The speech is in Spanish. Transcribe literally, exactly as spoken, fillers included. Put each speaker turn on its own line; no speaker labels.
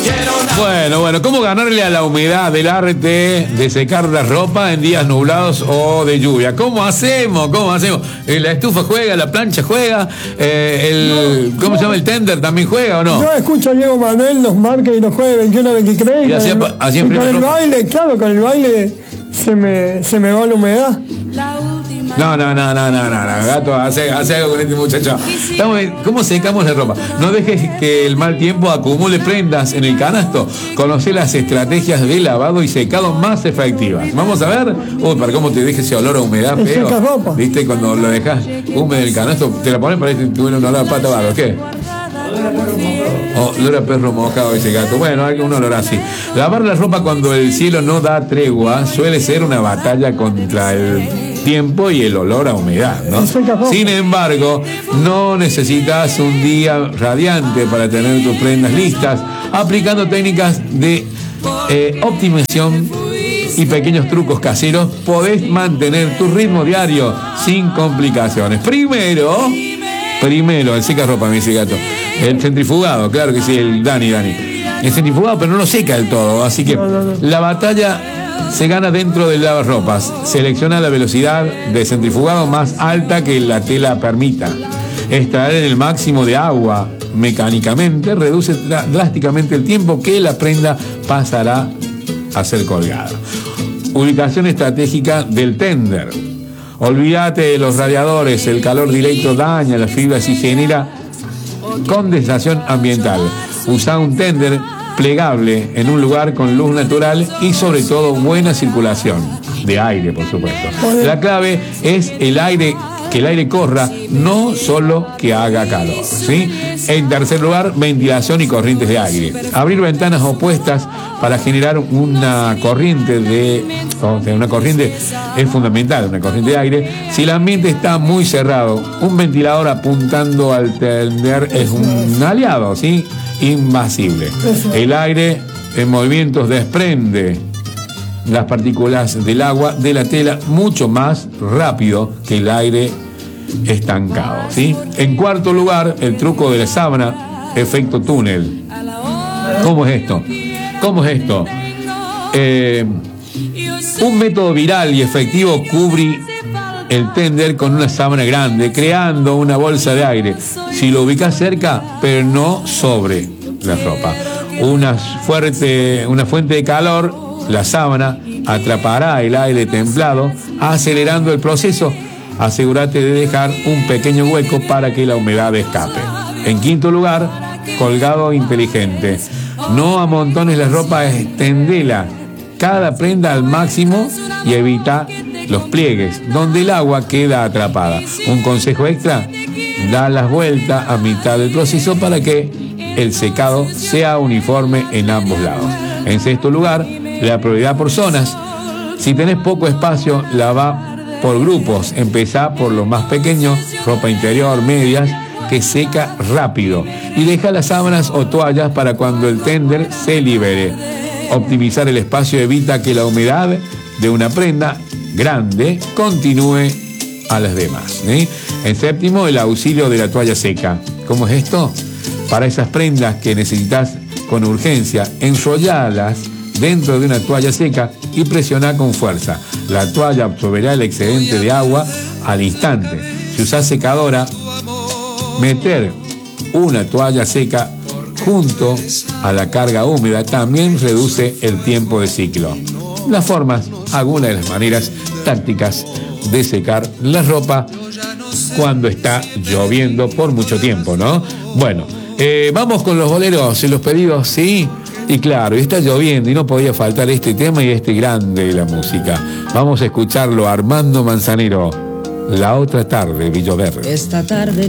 Bueno, bueno, ¿cómo ganarle a la humedad del arte de secar la ropa en días nublados o de lluvia? ¿Cómo hacemos? ¿Cómo hacemos? ¿La estufa juega? ¿La plancha juega? Eh, el, ¿Cómo se llama? ¿El tender también juega o no?
Yo escucho a Diego Manuel, nos marca y nos juega veintiuno veintitrés.
Y, y hacía,
con,
hacía
y con el baile, claro, con el baile se me, se me va la humedad.
No, no, no, no, no, no, no, gato, hace, hace algo con este muchacho. Estamos en, ¿cómo secamos la ropa? No dejes que el mal tiempo acumule prendas en el canasto. Conoce las estrategias de lavado y secado más efectivas. Vamos a ver. Uy, para cómo te deje ese olor a humedad feo.
Ropa.
¿Viste? Cuando lo dejas húmedo en el canasto, te la pones para que tuviera un olor a pata barro. ¿Qué? Oh, olor a perro mojado ese gato. Bueno, hay un olor así. Lavar la ropa cuando el cielo no da tregua suele ser una batalla contra el tiempo y el olor a humedad, ¿no? Sin embargo, no necesitas un día radiante para tener tus prendas listas, aplicando técnicas de eh, optimización y pequeños trucos caseros, podés mantener tu ritmo diario sin complicaciones. Primero, primero, el seca ropa, me dice gato. El centrifugado, claro que sí, el Dani, Dani. El centrifugado, pero no lo seca del todo, así que la batalla se gana dentro del lavarropas. Selecciona la velocidad de centrifugado más alta que la tela permita. Extraer el máximo de agua mecánicamente reduce drásticamente el tiempo que la prenda pasará a ser colgada. Ubicación estratégica del tender. Olvídate de los radiadores, el calor directo daña las fibras y genera condensación ambiental. Usa un tender plegable en un lugar con luz natural y sobre todo buena circulación de aire, por supuesto. La clave es el aire, que el aire corra, no solo que haga calor, ¿sí? En tercer lugar, ventilación y corrientes de aire. Abrir ventanas opuestas para generar una corriente de, o sea, una corriente es fundamental, una corriente de aire. Si el ambiente está muy cerrado, un ventilador apuntando al tender es un aliado, ¿sí? Invasible. El aire en movimientos desprende las partículas del agua de la tela mucho más rápido que el aire estancado, ¿sí? En cuarto lugar, el truco de la sábana, efecto túnel. ¿Cómo es esto? ¿Cómo es esto? Eh, un método viral y efectivo cubre el tender con una sábana grande, creando una bolsa de aire. Si lo ubicas cerca, pero no sobre la ropa. Una fuerte, una fuente de calor, la sábana atrapará el aire templado, acelerando el proceso. Asegúrate de dejar un pequeño hueco para que la humedad escape. En quinto lugar, colgado inteligente. No amontones la ropa, extendela cada prenda al máximo y evita los pliegues donde el agua queda atrapada. Un consejo extra: da las vueltas a mitad del proceso para que el secado sea uniforme en ambos lados. En sexto lugar, la prioridad por zonas. Si tenés poco espacio, lava por grupos. Empezá por los más pequeños, ropa interior, medias, que seca rápido, y deja las sábanas o toallas para cuando el tender se libere. Optimizar el espacio evita que la humedad de una prenda grande continúe a las demás, ¿sí? En séptimo, el auxilio de la toalla seca. ¿Cómo es esto? Para esas prendas que necesitas con urgencia, enrollalas dentro de una toalla seca y presiona con fuerza. La toalla absorberá el excedente de agua al instante. Si usas secadora, meter una toalla seca junto a la carga húmeda también reduce el tiempo de ciclo. Las formas, algunas de las maneras tácticas de secar la ropa cuando está lloviendo por mucho tiempo, ¿no? Bueno, eh, vamos con los boleros y los pedidos, ¿sí? Y claro, está lloviendo y no podía faltar este tema y este grande de la música. Vamos a escucharlo, Armando Manzanero, La Otra Tarde, Villoverde.
Esta tarde